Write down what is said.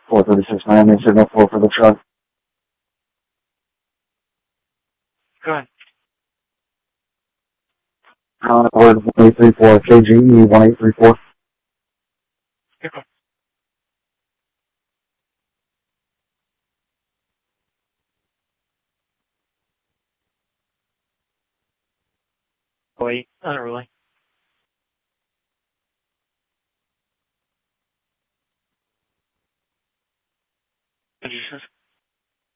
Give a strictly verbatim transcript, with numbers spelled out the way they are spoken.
four thirty-six Miami, signal four for the truck. Go ahead. Uh, word one eight three four, K G E one eight three four. Here goes. Wait, unruly.